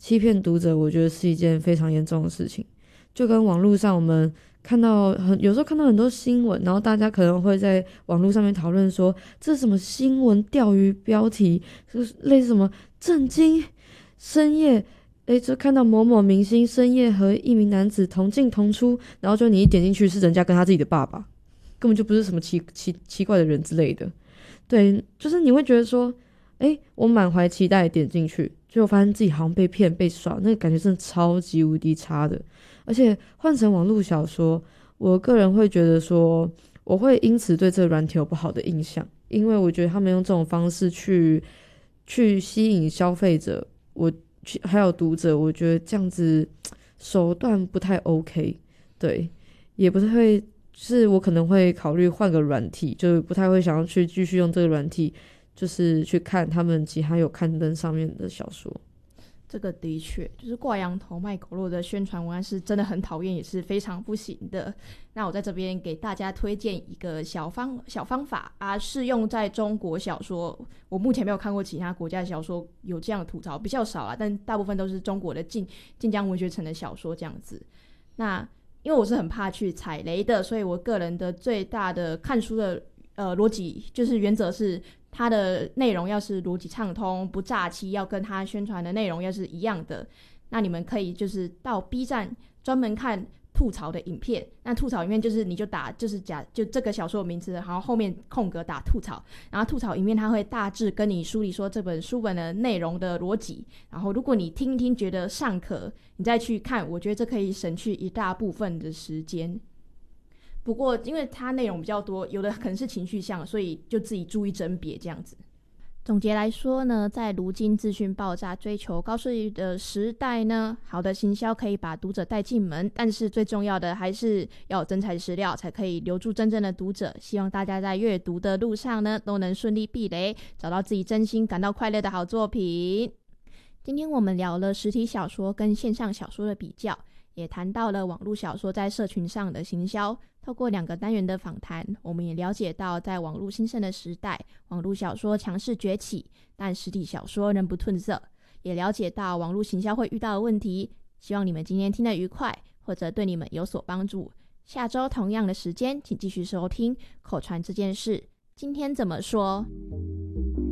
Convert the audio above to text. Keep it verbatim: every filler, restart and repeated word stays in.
欺骗读者，我觉得是一件非常严重的事情。就跟网络上我们看到很有时候看到很多新闻，然后大家可能会在网络上面讨论说这是什么新闻钓鱼标题，就是类似什么震惊深夜诶，就看到某某明星深夜和一名男子同进同出，然后就你一点进去是人家跟他自己的爸爸，根本就不是什么奇奇奇怪的人之类的。对，就是你会觉得说诶，我满怀期待点进去，结果发现自己好像被骗被耍，那个感觉真的超级无敌差的。而且换成网络小说，我个人会觉得说我会因此对这个软体有不好的印象，因为我觉得他们用这种方式去去吸引消费者，我还有读者，我觉得这样子手段不太 OK。 对，也不是会，就是我可能会考虑换个软体，就不太会想要去继续用这个软体，就是去看他们其他有刊登上面的小说。 这个的确就是挂羊头卖狗肉的宣传文案是真的很讨厌，也是非常不行的。那我在这边给大家推荐一个小方小方法啊，适用在中国小说。我目前没有看过其他国家的小说有这样的吐槽，比较少啊，但大部分都是中国的晋晋江文学城的小说这样子。那因为我是很怕去踩雷的，所以我个人的最大的看书的呃逻辑就是原则是它的内容要是逻辑畅通不诈欺，要跟它宣传的内容要是一样的。那你们可以就是到 B 站专门看吐槽的影片，那吐槽影片就是你就打就是假就这个小说的名字，然后后面空格打吐槽，然后吐槽影片它会大致跟你梳理说这本书本的内容的逻辑，然后如果你听一听觉得尚可，你再去看，我觉得这可以省去一大部分的时间。不过因为它内容比较多，有的可能是情绪向，所以就自己注意甄别这样子。总结来说呢，在如今资讯爆炸、追求高收益的时代呢，好的行销可以把读者带进门，但是最重要的还是要有真材实料，才可以留住真正的读者。希望大家在阅读的路上呢，都能顺利避雷，找到自己真心感到快乐的好作品。今天我们聊了实体小说跟线上小说的比较，也谈到了网络小说在社群上的行销。透过两个单元的访谈，我们也了解到在网络兴盛的时代，网络小说强势崛起，但实体小说仍不褪色，也了解到网络行销会遇到的问题。希望你们今天听得愉快，或者对你们有所帮助。下周同样的时间请继续收听口传这件事今天怎么说。